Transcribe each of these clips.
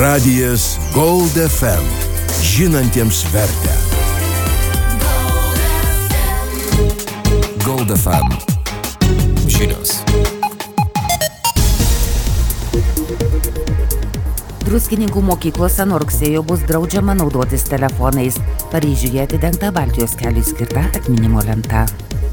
Radijas Gold FM. Žinantiems vertę. Gold FM. Žinios. Druskininkų mokyklose nuo rugsėjo bus draudžiama naudotis telefonais. Paryžiuje atidengta Baltijos keliui skirta atminimo lenta.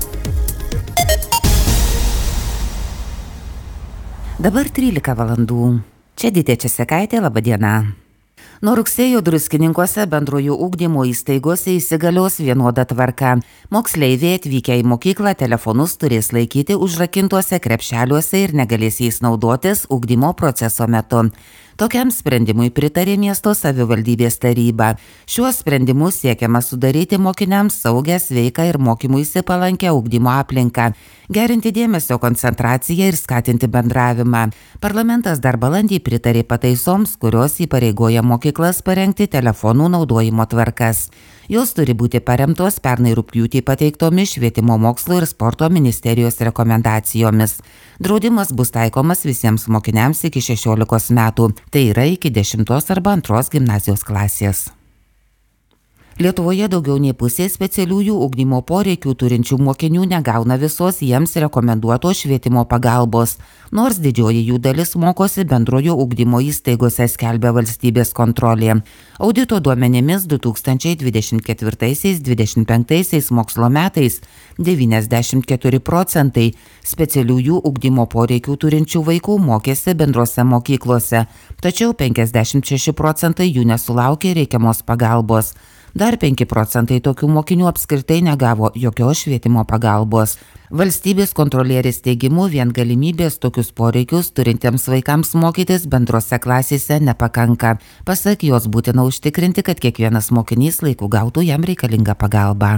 Dabar 13 valandų. Čia Dytė Česekaitė, laba diena. Nuo rugsėjo druskininkuose bendrojo ugdymo įstaigose įsigalios vienoda tvarka. Moksleiviai atvykę į mokyklą telefonus turės laikyti užrakintuose krepšeliuose ir negalės jais naudotis ugdymo proceso metu. Tokiam sprendimui pritarė miesto savivaldybės taryba. Šiuo sprendimu siekiama sudaryti mokiniams saugę, sveiką ir mokymuisi palankę ugdymo aplinką, gerinti dėmesio koncentraciją ir skatinti bendravimą. Parlamentas dar balandį pritarė pataisoms, kurios įpareigoja mokyklas parengti telefonų naudojimo tvarkas. Jos turi būti paremtos pernai rugpjūtį pateiktomis Švietimo mokslo ir sporto ministerijos rekomendacijomis. Draudimas bus taikomas visiems mokiniams iki 16 metų, tai yra iki 10 arba 2 gimnazijos klasės. Lietuvoje daugiau nei pusė specialiųjų ugdymo poreikių turinčių mokinių negauna visos jiems rekomenduotos švietimo pagalbos, nors didžioji jų dalis mokosi bendrojo ugdymo įstaigose, skelbia valstybės kontrolė. Audito duomenimis 2024-2025 mokslo metais 94% specialiųjų ugdymo poreikių turinčių vaikų mokėsi bendrose mokyklose, tačiau 56% jų nesulaukė reikiamos pagalbos. Dar 5% tokių mokinių apskritai negavo jokios švietimo pagalbos. Valstybės kontrolierės teigimu vien galimybės tokius poreikius turintiems vaikams mokytis bendrose klasėse nepakanka. Pasak jos būtina užtikrinti, kad kiekvienas mokinys laiku gautų jam reikalingą pagalbą.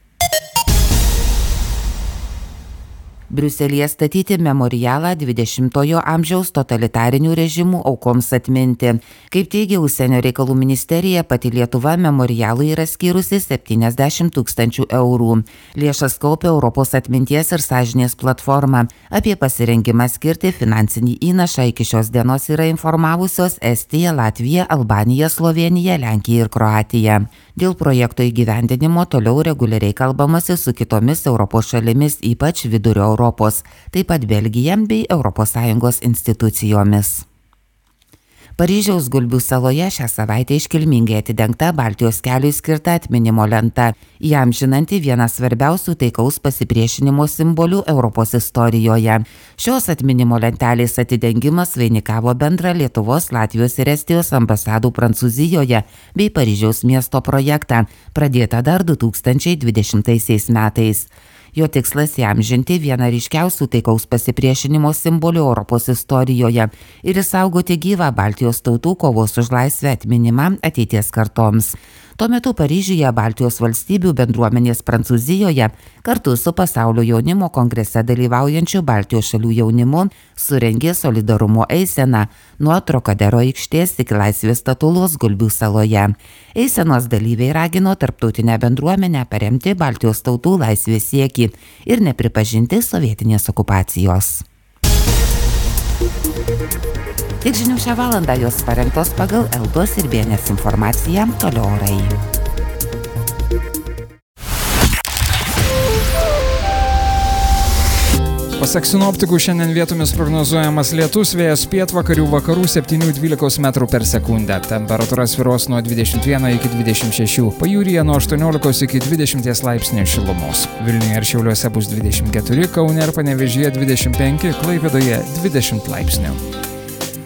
Briuselyje statyti memorialą 20-ojo amžiaus totalitarinių režimų aukoms atminti. Kaip teigia Užsienio reikalų ministerija, pati Lietuva memorialui yra skyrusi 70 000 eurų. Lėšas kaupia Europos atminties ir sąžinės platforma. Apie pasirengimą skirti finansinį įnašą iki šios dienos yra informavusios Estija, Latvija, Albanija, Slovėnija, Lenkija ir Kroatija. Dėl projekto įgyvendinimo toliau reguliariai kalbamasi su kitomis Europos šalimis, ypač Vidurio Europos, taip pat Belgija bei ES institucijomis. Paryžiaus Gulbių saloje šią savaitę iškilmingai atidengta Baltijos keliui skirta atminimo lenta, įamžinanti vieną svarbiausių taikaus pasipriešinimo simbolių Europos istorijoje. Šios atminimo lentelės atidengimas vainikavo bendrą Lietuvos, Latvijos ir Estijos ambasadų Prancūzijoje bei Paryžiaus miesto projektą, pradėtą dar 2020 metais. Jo tikslas įamžinti vieną ryškiausių taikaus pasipriešinimo simbolių Europos istorijoje ir išsaugoti gyvą Baltijos tautų kovos už laisvę atminimą ateities kartoms. Tuo metu Paryžiuje Baltijos valstybių bendruomenės Prancūzijoje kartu su Pasaulio jaunimo kongrese dalyvaujančiu Baltijos šalių jaunimu surengė solidarumo eiseną nuo Trokadero aikštės iki Laisvės statulos Gulbių saloje. Eisenos dalyviai ragino tarptautinę bendruomenę paremti Baltijos tautų laisvės siekį ir nepripažinti sovietinės okupacijos. Tik žinių šią valandą jos parengtos pagal Eltos ir Bienės informaciją, toliau orai. Pasak sinoptikų, šiandien vietomis prognozuojamas lietus, vėjas pietvakarių vakarų 7–12 metrų per sekundę. Temperatūra svyruos nuo 21 iki 26, pajūryje nuo 18 iki 20 laipsnių šilumos. Vilniuje ir Šiauliuose bus 24, Kaune ir Panevėžyje 25, Klaipėdoje 20 laipsnių.